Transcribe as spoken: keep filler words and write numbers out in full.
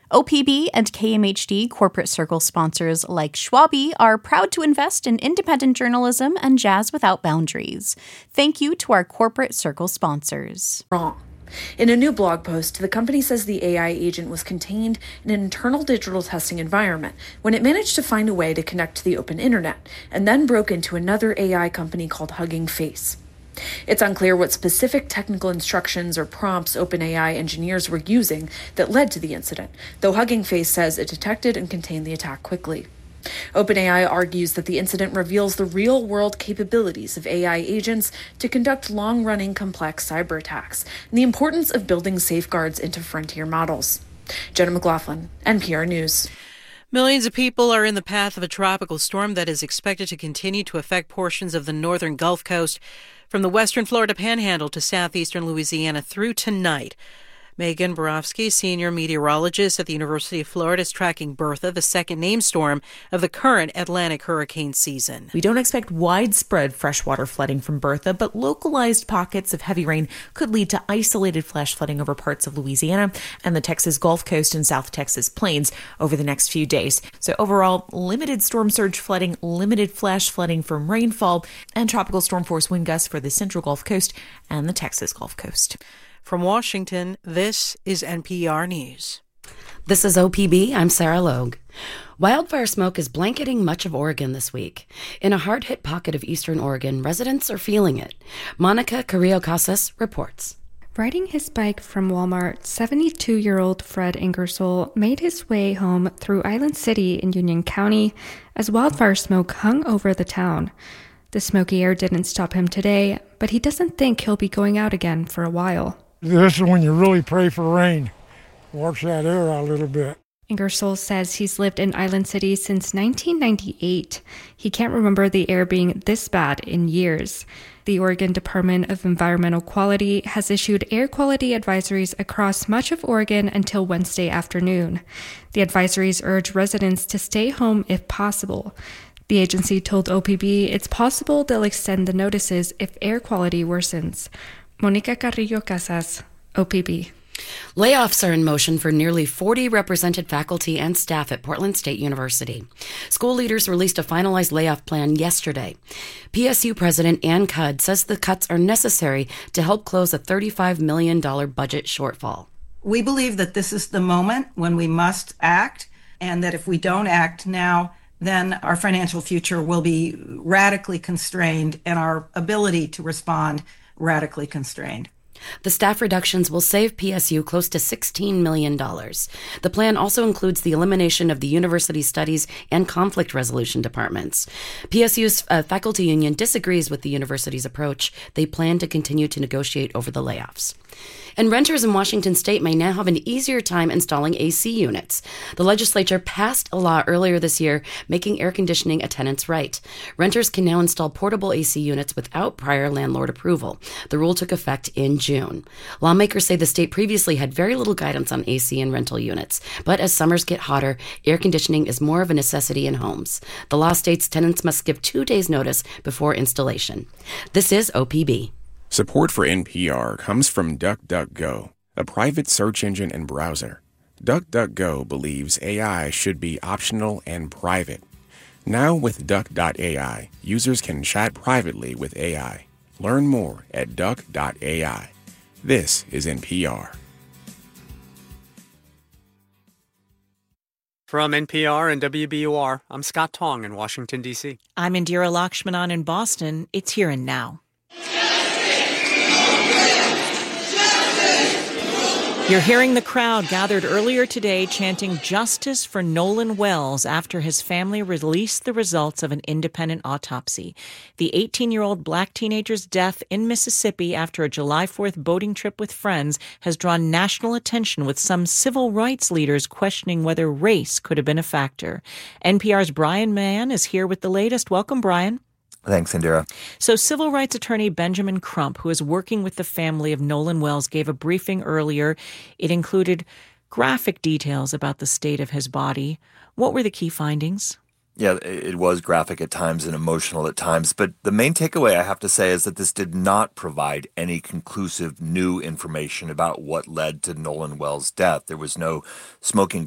O P B and K M H D corporate circle sponsors like Schwabi are proud to invest in independent journalism and jazz without boundaries. Thank you to our corporate circle sponsors. Wrong. In a new blog post, the company says the A I agent was contained in an internal digital testing environment when it managed to find a way to connect to the open internet and then broke into another A I company called Hugging Face. It's unclear what specific technical instructions or prompts OpenAI engineers were using that led to the incident, though Hugging Face says it detected and contained the attack quickly. OpenAI argues that the incident reveals the real-world capabilities of A I agents to conduct long-running complex cyber attacks and the importance of building safeguards into frontier models. Jenna McLaughlin, N P R News. Millions of people are in the path of a tropical storm that is expected to continue to affect portions of the northern Gulf Coast, from the western Florida Panhandle to southeastern Louisiana through tonight. Megan Borofsky, senior meteorologist at the University of Florida, is tracking Bertha, the second named storm of the current Atlantic hurricane season. We don't expect widespread freshwater flooding from Bertha, but localized pockets of heavy rain could lead to isolated flash flooding over parts of Louisiana and the Texas Gulf Coast and South Texas plains over the next few days. So overall, limited storm surge flooding, limited flash flooding from rainfall, and tropical storm force wind gusts for the central Gulf Coast and the Texas Gulf Coast. From Washington, this is N P R News. This is O P B. I'm Sarah Logue. Wildfire smoke is blanketing much of Oregon this week. In a hard-hit pocket of eastern Oregon, residents are feeling it. Monica Carrillo-Casas reports. Riding his bike from Walmart, seventy-two-year-old Fred Ingersoll made his way home through Island City in Union County as wildfire smoke hung over the town. The smoky air didn't stop him today, but he doesn't think he'll be going out again for a while. This is when you really pray for rain. Wash that air out a little bit. Ingersoll says he's lived in Island City since nineteen ninety-eight. He can't remember the air being this bad in years. The Oregon Department of Environmental Quality has issued air quality advisories across much of Oregon until Wednesday afternoon. The advisories urge residents to stay home if possible. The agency told O P B it's possible they'll extend the notices if air quality worsens. Monica Carrillo-Casas, O P B. Layoffs are in motion for nearly forty represented faculty and staff at Portland State University. School leaders released a finalized layoff plan yesterday. P S U President Ann Cudd says the cuts are necessary to help close a thirty-five million dollars budget shortfall. We believe that this is the moment when we must act, and that if we don't act now, then our financial future will be radically constrained and our ability to respond radically constrained. The staff reductions will save P S U close to sixteen million dollars. The plan also includes the elimination of the university studies and conflict resolution departments. P S U's uh, faculty union disagrees with the university's approach. They plan to continue to negotiate over the layoffs. And renters in Washington state may now have an easier time installing A C units. The legislature passed a law earlier this year making air conditioning a tenant's right. Renters can now install portable A C units without prior landlord approval. The rule took effect in June. Lawmakers say the state previously had very little guidance on A C and rental units, but as summers get hotter, air conditioning is more of a necessity in homes. The law states tenants must give two days' notice before installation. This is O P B. Support for N P R comes from DuckDuckGo, a private search engine and browser. DuckDuckGo believes A I should be optional and private. Now with Duck dot A I, users can chat privately with A I. Learn more at Duck dot A I. This is N P R. From N P R and W B U R, I'm Scott Tong in Washington, D C. I'm Indira Lakshmanan in Boston. It's Here and Now. You're hearing the crowd gathered earlier today chanting justice for Nolan Wells after his family released the results of an independent autopsy. The eighteen-year-old black teenager's death in Mississippi after a July fourth boating trip with friends has drawn national attention, with some civil rights leaders questioning whether race could have been a factor. N P R's Brian Mann is here with the latest. Welcome, Brian. Thanks, Indira. So civil rights attorney Benjamin Crump, who is working with the family of Nolan Wells, gave a briefing earlier. It included graphic details about the state of his body. What were the key findings? Yeah, it was graphic at times and emotional at times. But the main takeaway, I have to say, is that this did not provide any conclusive new information about what led to Nolan Wells' death. There was no smoking